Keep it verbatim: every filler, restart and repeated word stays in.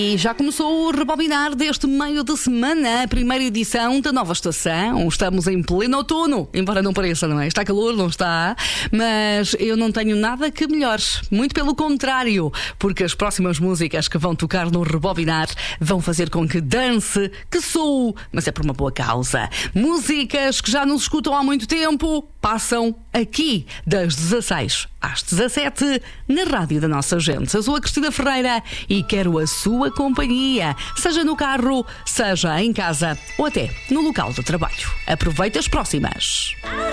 E já começou o rebobinar deste meio de semana, a primeira edição da nova estação. Estamos em pleno outono, embora não pareça, não é? Está calor, não está? Mas eu não tenho nada que melhores. Muito pelo contrário, porque as próximas músicas que vão tocar no rebobinar vão fazer com que dance, que sou, mas é por uma boa causa. Músicas que já nos escutam há muito tempo, passam aqui das dezasseis às dezassete na rádio da nossa gente. Eu sou a Cristina Ferreira e quero a sua companhia, seja no carro, seja em casa ou até no local de trabalho. Aproveite as próximas.